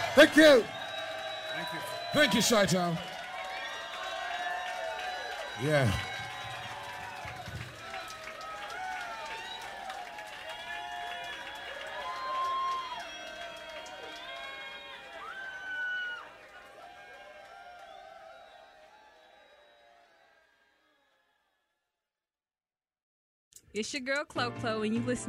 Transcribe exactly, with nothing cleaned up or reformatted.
Thank you. Thank you. Thank you, Chi-Town. Yeah. It's your girl Clo Clo, and you listen